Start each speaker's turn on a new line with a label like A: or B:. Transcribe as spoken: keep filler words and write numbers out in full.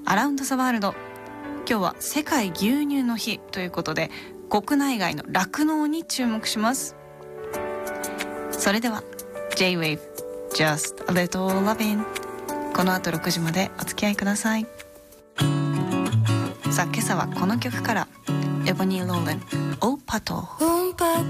A: アラウンドザワールド。今日は世界牛乳の日ということで、国内外の酪農に注目します。それでは J-Wave Just a Little Lovin'、 この後ろくじまでお付き合いください。さあ今朝はこの曲から、エボニー・ローレン、オーパトー。